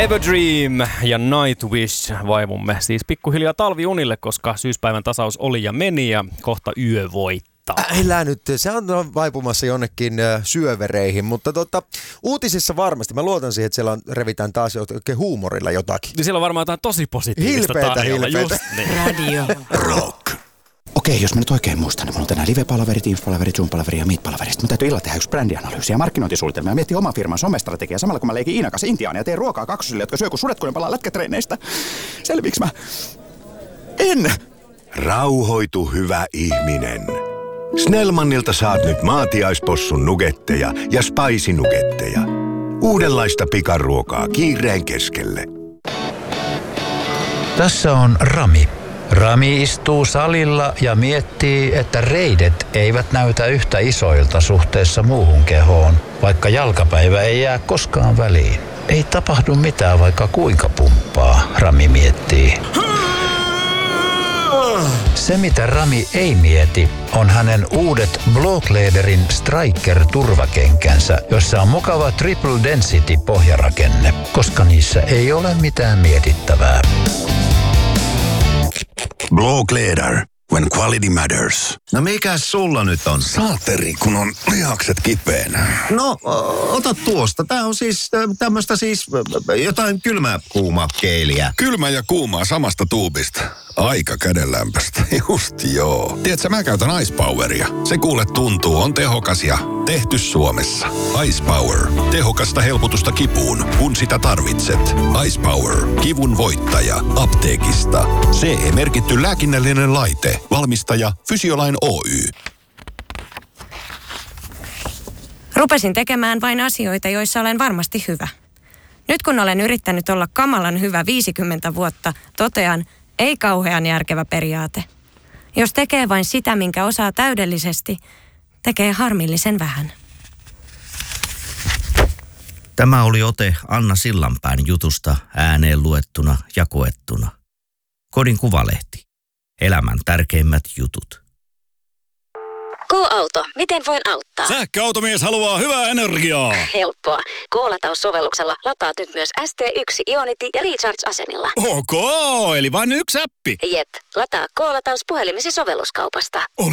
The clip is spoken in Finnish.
Everdream ja Nightwish vaivumme siis pikkuhiljaa talviunille, koska syyspäivän tasaus oli ja meni ja kohta yö voittaa. Elää nyt, se on vaipumassa jonnekin syövereihin, mutta uutisissa varmasti, mä luotan siihen, että siellä revitään taas oikein huumorilla jotakin. Niin siellä on varmaan jotain tosi positiivista tarjolla. Hilpeitä. Just niin. Radio Rock. Okei, jos mä nyt oikein muistan, niin mulla on tänään live-palaveri, Teams-palaveri, Zoom-palaveri ja Meet-palaveri. Sitten mun täytyy illalla tehdä yksi brändianalyysi ja markkinointisuunnitelma ja miettiä oman firman somestrategiaa samalla kun mä leikin Iina kanssa Intiaan ja teen ruokaa kaksosille, jotka syö kun sudet, kun ne palaa lätkätreineistä. Selviiks mä? En! Rauhoitu, hyvä ihminen. Snellmanilta saat nyt maatiaispossun nugetteja ja spicy nugetteja. Uudenlaista pikaruokaa kiireen keskelle. Tässä on Rami. Rami istuu salilla ja miettii, että reidet eivät näytä yhtä isoilta suhteessa muuhun kehoon, vaikka jalkapäivä ei jää koskaan väliin. Ei tapahdu mitään, vaikka kuinka pumppaa, Rami miettii. Se, mitä Rami ei mieti, on hänen uudet Blocklederin Striker-turvakenkänsä, jossa on mukava Triple Density-pohjarakenne, koska niissä ei ole mitään mietittävää. Blockleder, when quality matters. No mikäs sulla nyt on? Saatteri, kun on lihakset kipeänä. No, ota tuosta. Tää on siis tämmöstä siis jotain kylmää kuuma keiliä. Kylmä ja kuumaa samasta tuubista. Aika kädenlämpöstä. Just joo. Tiedätkö, mä käytän Ice Poweria. Se kuule tuntuu, on tehokas ja tehty Suomessa. Ice Power. Tehokasta helpotusta kipuun, kun sitä tarvitset. Ice Power. Kivun voittaja. Apteekista. CE-merkitty lääkinnällinen laite. Valmistaja Fysiolain Oy. Rupesin tekemään vain asioita, joissa olen varmasti hyvä. Nyt kun olen yrittänyt olla kamalan hyvä 50 vuotta, totean, ei kauhean järkevä periaate. Jos tekee vain sitä, minkä osaa täydellisesti, tekee harmillisen vähän. Tämä oli ote Anna Sillanpään jutusta ääneen luettuna ja koettuna. Kodin Kuvalehti. Elämän tärkeimmät jutut. K-auto, miten voin auttaa? Sähköautomies haluaa hyvää energiaa. Helppoa. K-lataussovelluksella lataat nyt myös ST1, Ionity ja Recharge-asemilla. Ok, eli vain yksi appi. Jep, lataa K-lataus puhelimesi sovelluskaupasta.